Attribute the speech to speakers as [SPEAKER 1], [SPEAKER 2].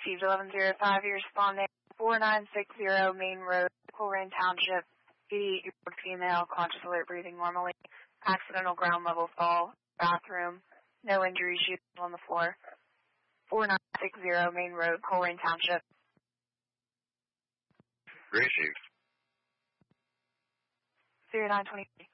[SPEAKER 1] received 1105. You're responding 4960 Main Road, Colerain Township. 88-year-old female, conscious, alert, breathing normally. Accidental ground level fall, bathroom. No injuries, she was on the floor. 4960 Main Road, Colerain Township.
[SPEAKER 2] Received.
[SPEAKER 1] 0923.